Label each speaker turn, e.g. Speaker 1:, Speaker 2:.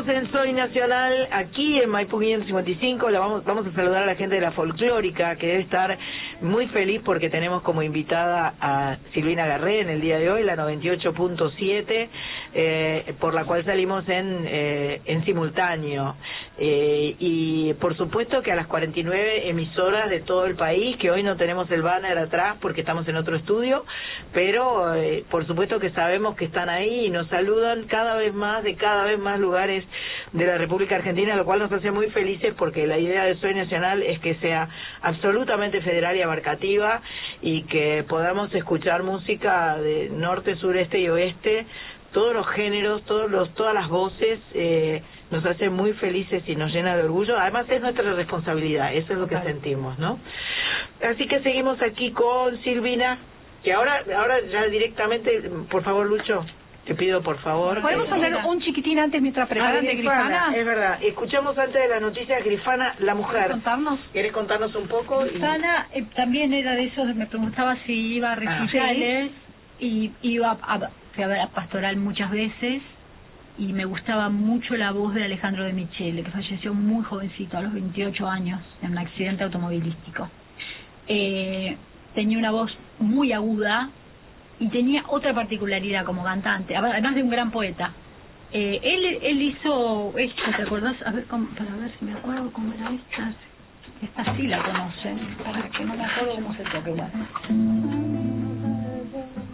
Speaker 1: Seguimos en Soy Nacional, aquí en Maipú 555. Vamos a saludar a la gente de la folclórica, que debe estar muy feliz porque tenemos como invitada a Silvina Garré en el día de hoy, la 98.7, por la cual salimos en simultáneo. Y por supuesto que a las 49 emisoras de todo el país, que hoy no tenemos el banner atrás porque estamos en otro estudio, pero por supuesto que sabemos que están ahí y nos saludan cada vez más, de cada vez más lugares de la República Argentina, lo cual nos hace muy felices porque la idea de Soy Nacional es que sea absolutamente federal y abarcativa y que podamos escuchar música de norte, sureste y oeste, todos los géneros, todas las voces. Nos hace muy felices y nos llena de orgullo. Además es nuestra responsabilidad, eso es lo que sentimos, ¿no? Así que seguimos aquí con Silvina, que ahora ya directamente, por favor, Lucho, te pido por favor.
Speaker 2: ¿Podemos hablar un chiquitín antes mientras preparan de Grifana?
Speaker 1: Es verdad, escuchamos antes de la noticia de Grifana, la mujer.
Speaker 2: ¿Querés
Speaker 1: contarnos un poco?
Speaker 2: Grifana también era de esos, me preguntaba si iba a recitales, y fui a ver a Pastoral muchas veces, y me gustaba mucho la voz de Alejandro de Michele, que falleció muy jovencito, a los 28 años, en un accidente automovilístico. Tenía una voz muy aguda y tenía otra particularidad como cantante, además de un gran poeta. Él hizo esto, ¿te acordás? A ver, para ver si me acuerdo cómo era esta. Esta sí la conocen, para que no me acuerdo cómo se toca igual.